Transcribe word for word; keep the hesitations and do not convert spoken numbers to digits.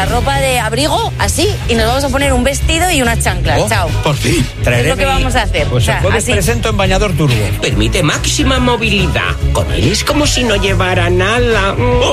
la ropa de abrigo, así, y nos vamos a poner un vestido y unas chanclas. Oh, Chao. Por fin. Es lo que vamos a hacer. Pues o sea, el jueves así. presento en bañador turbo. Permite máxima movilidad. Con él es como si no llevara nada.